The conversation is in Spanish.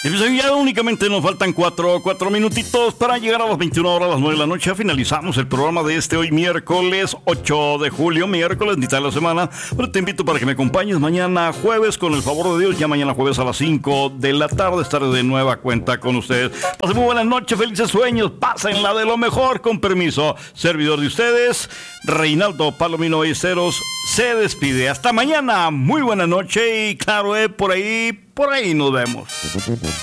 Y pues ya únicamente nos faltan cuatro minutitos para llegar a las 21 horas, a las 9 de la noche. Finalizamos el programa de hoy, miércoles 8 de julio, miércoles, mitad de la semana. Pero te invito para que me acompañes mañana jueves, con el favor de Dios. Ya mañana jueves a las 5 de la tarde estaré de nueva cuenta con ustedes. Pasen muy buenas noches, felices sueños, pásenla de lo mejor, con permiso. Servidor de ustedes, Reinaldo Palomino Ballesteros, se despide. Hasta mañana, muy buena noche y claro, por ahí nos vemos.